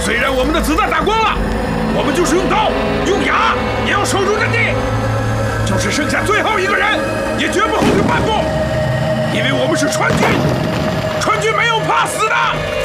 虽然我们的子弹打光了，我们就是用刀用牙也要守住阵地。就是剩下最后一个人，也绝不后退半步，因为我们是川军，川军没有怕死的。